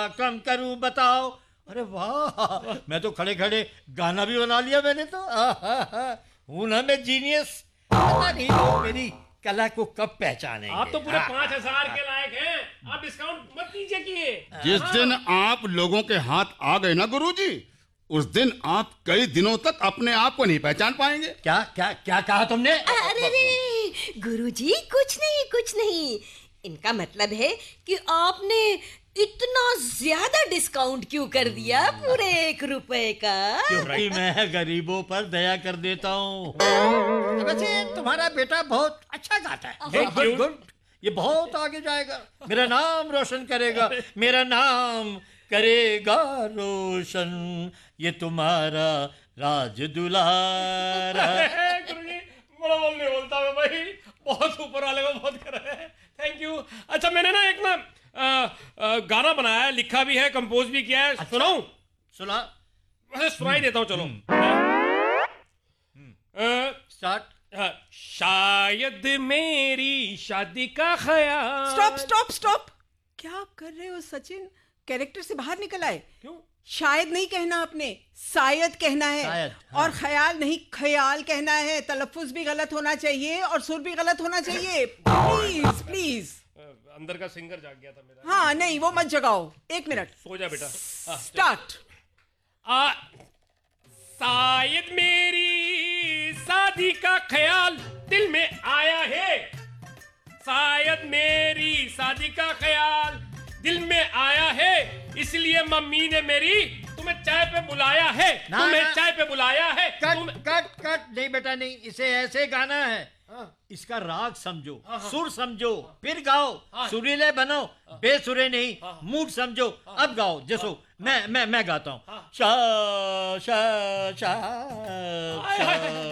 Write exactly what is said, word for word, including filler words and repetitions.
कम करूं बताओ। अरे वाह, मैं तो खड़े खड़े गाना भी बना लिया मैंने तो। हूं ना मैं जीनियस। पता नहीं लोग मेरी कला को कब पहचानेंगे। आप तो पूरे पांच हजार के लायक हैं, आप डिस्काउंट मत कीजिए किए। जिस दिन आप लोगों के हाथ आ गए ना गुरुजी, उस दिन आप कई दिनों तक अपने आप को नहीं पहचान पाएंगे। क्या क्या क्या कहा तुमने? अरे रे गुरुजी, कुछ नहीं कुछ नहीं। इनका मतलब है कि आपने इतना ज्यादा डिस्काउंट क्यों कर दिया पूरे एक रुपए का? क्योंकि मैं गरीबों पर दया कर देता हूँ। वैसे तुम्हारा बेटा बहुत अच्छा गाता है। गुड गुड, ये बहुत आगे जाएगा, मेरा नाम रोशन करेगा, मेरा नाम करेगा रोशन, ये तुम्हारा राज दुलारा। गुरुजी बड़ा बोलने बोलता है भाई, बहुत ऊपर वाले को बहुत कर रहे हैं। Thank you. अच्छा मैंने ना एक ना आ, आ, गाना बनाया है, लिखा भी है, कंपोज भी किया है। अच्छा, सुनाऊं? सुना। वैसे सुनाई देता हूँ, चलो। स्टार्ट। शायद मेरी शादी का ख्याल। स्टॉप स्टॉप स्टॉप, क्या कर रहे हो सचिन? कैरेक्टर से बाहर निकल आए। क्यों? शायद नहीं कहना आपने, शायद कहना है। शायद, हाँ। और ख्याल नहीं ख्याल कहना है। तलफ्फुज भी गलत होना चाहिए और सुर भी गलत होना चाहिए। Please please. अंदर का सिंगर जाग गया था मेरा। हाँ नहीं, वो मत जगाओ। एक मिनट, सो जा बेटा। स्टार्ट। आ, शायद मेरी शादी का ख्याल दिल में आया है, शायद मेरी शादी का ख्याल दिल में आया है, इसलिए मम्मी ने मेरी तुम्हें चाय पे बुलाया है। ना, तुम्हें ना, चाय पे बुलाया है। कट तुम... कट कट, नहीं बेटा नहीं, इसे ऐसे गाना है। हाँ। इसका राग समझो, हाँ, हाँ। सुर समझो, फिर गाओ। हाँ। सुरीले बनो, बेसुरे नहीं। हाँ। मूड समझो, अब गाओ। जैसो मैं मैं मैं गाता हूँ। हाँ। शा शा शा हाय, हाय, हाय। शा